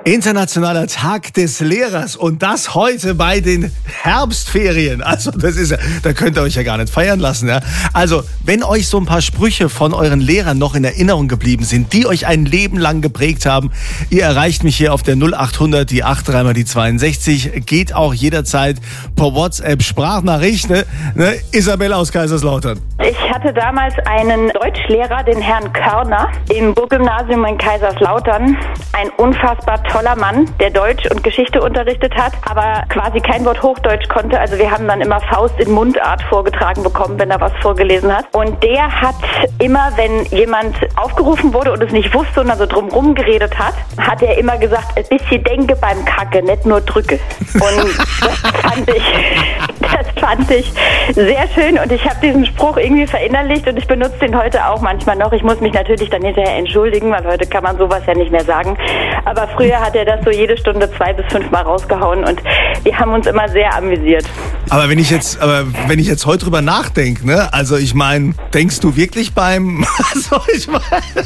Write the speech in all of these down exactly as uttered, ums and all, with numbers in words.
Internationaler Tag des Lehrers und das heute bei den Herbstferien. Also das ist ja, da könnt ihr euch ja gar nicht feiern lassen. Ja? Also wenn euch so ein paar Sprüche von euren Lehrern noch in Erinnerung geblieben sind, die euch ein Leben lang geprägt haben, ihr erreicht mich hier auf der null acht hundert, die acht drei mal die zweiundsechzig. Geht auch jederzeit per WhatsApp Sprachnachricht. Ne? Ne? Isabel aus Kaiserslautern. Ich hatte damals einen Deutschlehrer, den Herrn Körner, im Burggymnasium in Kaiserslautern. Ein unfassbar toller Mann, der Deutsch und Geschichte unterrichtet hat, aber quasi kein Wort Hochdeutsch konnte. Also wir haben dann immer Faust in Mundart vorgetragen bekommen, wenn er was vorgelesen hat. Und der hat immer, wenn jemand aufgerufen wurde und es nicht wusste und dann so drumherum geredet hat, hat er immer gesagt, ein bisschen denke beim Kacke, nicht nur drücke. Und das fand ich, das fand ich sehr schön und ich habe diesen Spruch irgendwie verinnerlicht und ich benutze den heute auch manchmal noch. Ich muss mich natürlich dann hinterher entschuldigen, weil heute kann man sowas ja nicht mehr sagen. Aber früher hat er das so jede Stunde zwei bis fünf Mal rausgehauen und wir haben uns immer sehr amüsiert. Aber wenn ich jetzt, aber wenn ich jetzt heute drüber nachdenke, ne, also ich meine, denkst du wirklich beim, also ich meine,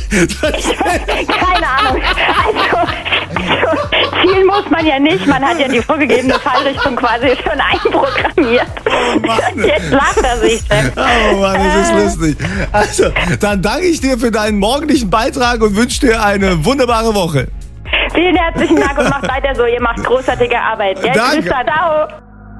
keine Ahnung, also zielen muss man ja nicht, man hat ja die vorgegebene Fallrichtung quasi schon einprogrammiert. Oh Mann. Jetzt lacht er sich. Oh Mann, das ist lustig. Also, dann danke ich dir für deinen morgendlichen Beitrag und wünsche dir eine wunderbare Woche. Vielen herzlichen Dank und macht weiter so, ihr macht großartige Arbeit. Ja, Danke. Tschüss, ciao.